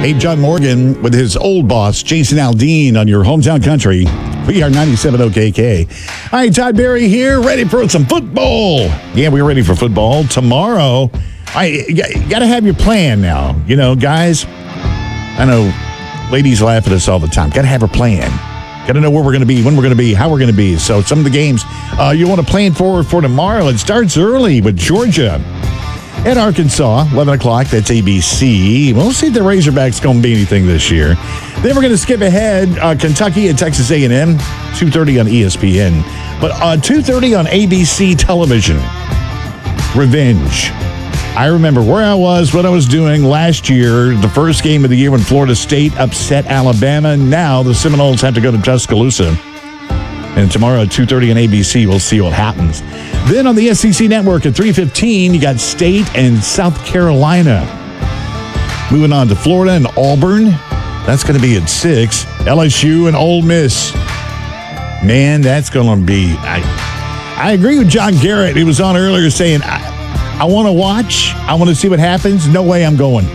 Hey, John Morgan with his old boss, Jason Aldean, on your hometown country. We are 97 OKK. Hi, Todd Berry here, ready for some football. Yeah, we're ready for football. Tomorrow, you got to have your plan now. You know, guys, I know ladies laugh at us all the time. Got to have a plan. Got to know where we're going to be, when we're going to be, how we're going to be. So some of the games you want to plan for tomorrow. It starts early with Georgia at Arkansas, 11 o'clock. That's ABC. We'll see if the Razorbacks going to be anything this year. Then we're going to skip ahead. Kentucky and Texas A&M, 2:30 on ESPN. But 2:30 on ABC television. Revenge. I remember where I was, what I was doing last year, the first game of the year when Florida State upset Alabama. Now the Seminoles have to go to Tuscaloosa. And tomorrow at 2:30 on ABC, we'll see what happens. Then on the SEC Network at 3:15, you got State and South Carolina. Moving on to Florida and Auburn. That's going to be at 6. LSU and Ole Miss. Man, that's going to be... I agree with John Garrett. He was on earlier saying, I want to watch. I want to see what happens. No way I'm going.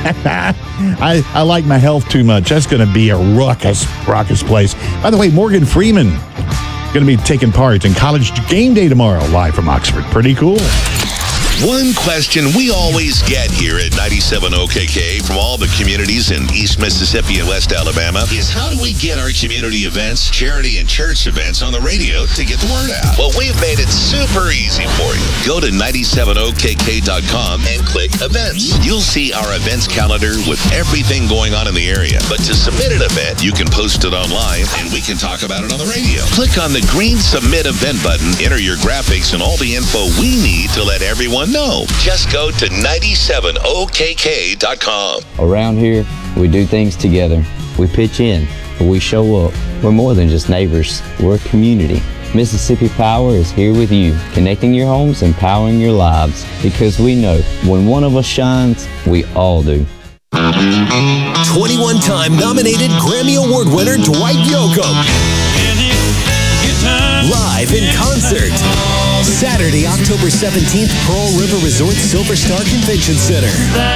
I like my health too much. That's going to be a raucous place. By the way, Morgan Freeman going to be taking part in College Game Day tomorrow, live from Oxford. Pretty cool. One question we always get here at 97 OKK from all the communities in East Mississippi and West Alabama is how do we get our community events, charity and church events on the radio to get the word out? Well, we've made it super easy for you. Go to 97okk.com and click events. You'll see our events calendar with everything going on in the area. But to submit an event, you can post it online and we can talk about it on the radio. Click on the green submit event button, enter your graphics and all the info we need to let everyone know. Just go to 97okk.com. Around here, we do things together. We pitch in. We show up. We're more than just neighbors. We're a community. Mississippi Power is here with you, connecting your homes and powering your lives. Because we know when one of us shines, we all do. 21-time nominated Grammy Award winner Dwight Yoakam. Live in concert. Saturday, October 17th, Pearl River Resort Silver Star Convention Center.